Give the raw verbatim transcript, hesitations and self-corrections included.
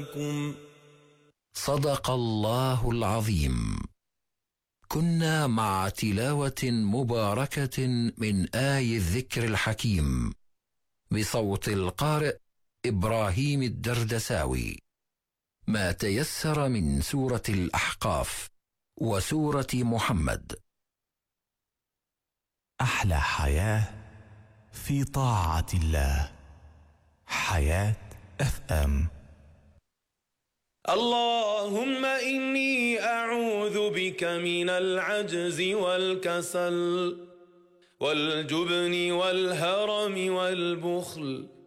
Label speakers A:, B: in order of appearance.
A: صدق الله العظيم. كنا مع تلاوة مباركة من آي الذكر الحكيم بصوت القارئ إبراهيم الدردساوي، ما تيسر من سورة الأحقاف وسورة محمد.
B: أحلى حياة في طاعة الله. حياة اف ام.
C: اللهم إني أعوذ بك من العجز والكسل والجبن والهرم والبخل